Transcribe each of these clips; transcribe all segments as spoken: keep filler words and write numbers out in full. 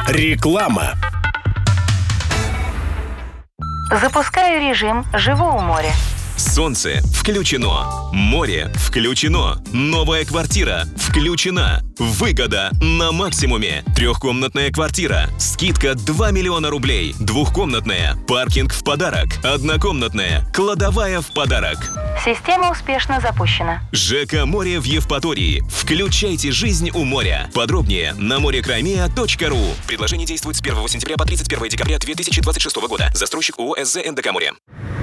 Реклама. Запускаю режим «Живу у моря». Солнце включено. Море включено. Новая квартира включена. Выгода на максимуме. Трехкомнатная квартира. Скидка два миллиона рублей. Двухкомнатная. Паркинг в подарок. Однокомнатная. Кладовая в подарок. Система успешно запущена. ЖК «Море» в Евпатории. Включайте жизнь у моря. Подробнее на морекраймеа точка ру. Предложение действует с первого сентября по тридцать первое декабря две тысячи двадцать шестого года. Застройщик ООО «СЗ НДК Море».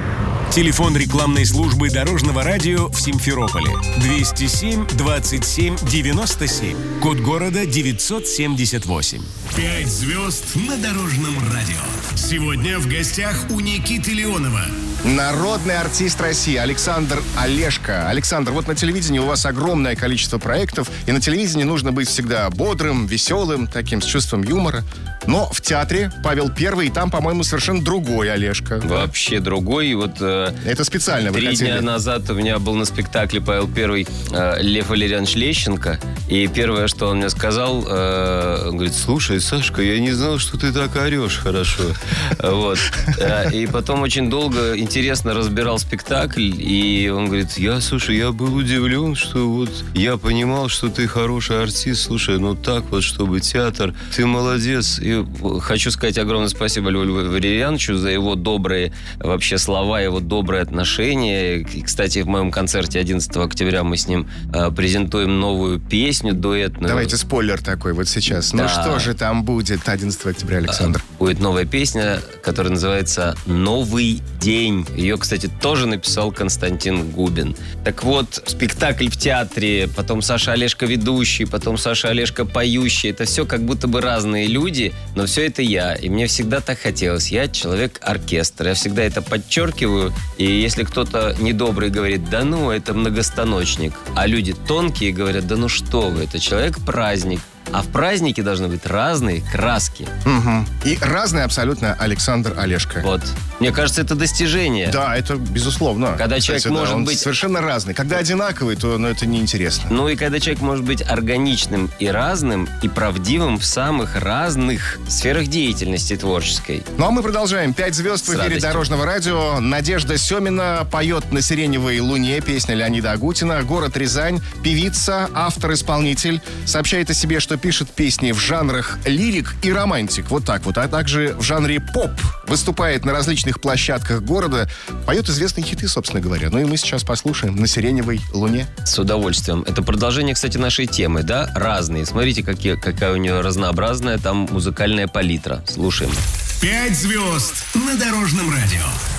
Телефон рекламной службы Дорожного радио в Симферополе. двести семь двадцать семь девяносто семь. Код города девятьсот семьдесят восемь. Пять звезд на Дорожном радио. Сегодня в гостях у Никиты Леонова. Народный артист России Александр Олешко. Александр, вот на телевидении у вас огромное количество проектов, и на телевидении нужно быть всегда бодрым, веселым, таким, с чувством юмора. Но в театре Павел Первый, и там, по-моему, совершенно другой Олешко. Вообще другой. Вот, э, Это специально вы Три хотели? дня назад у меня был на спектакле Павел Первый э, Лев Валерьянович Лещенко. И первое, что он мне сказал, э, он говорит: слушай, Сашка, я не знал, что ты так орешь хорошо. Вот. И потом очень долго, интересно разбирал спектакль. И он говорит: я, слушай, я был удивлен, что вот я понимал, что ты хороший артист. Слушай, ну так вот, чтобы театр, ты молодец. И хочу сказать огромное спасибо Льву Валерьяновичу за его добрые вообще слова, его добрые отношения. И, кстати, в моем концерте одиннадцатого октября мы с ним э, презентуем новую песню дуэтную. Давайте спойлер такой вот сейчас. Да. Ну что же там будет одиннадцатого октября, Александр? Будет новая песня, которая называется «Новый день». Ее, кстати, тоже написал Константин Губин. Так вот, спектакль в театре, потом Саша Олешко ведущий, потом Саша Олешко поющий. Это все как будто бы разные люди, но все это я. И мне всегда так хотелось. Я человек-оркестр. Я всегда это подчеркиваю. И если кто-то недобрый говорит: да ну, это многостаночник. А люди тонкие говорят: да ну что вы, это человек-праздник. А в празднике должны быть разные краски. Угу. И разные абсолютно Александр Олешко. Вот. Мне кажется, это достижение. Да, это безусловно. Когда человек Кстати, может да, он быть... совершенно разный. Когда одинаковый, то ну, это неинтересно. Ну и когда человек может быть органичным и разным, и правдивым в самых разных сферах деятельности творческой. Ну а мы продолжаем. Пять звезд в эфире Дорожного радио. Надежда Семина поет «На сиреневой луне», песня Леонида Агутина. Город Рязань, певица, автор-исполнитель. Сообщает о себе, что пишет песни в жанрах лирик и романтик. Вот так вот. А также в жанре поп. Выступает на различных площадках города. Поет известные хиты, собственно говоря. Ну и мы сейчас послушаем «На сиреневой луне». С удовольствием. Это продолжение, кстати, нашей темы, да? Разные. Смотрите, какие, какая у нее разнообразная там музыкальная палитра. Слушаем. Пять звезд на Дорожном радио.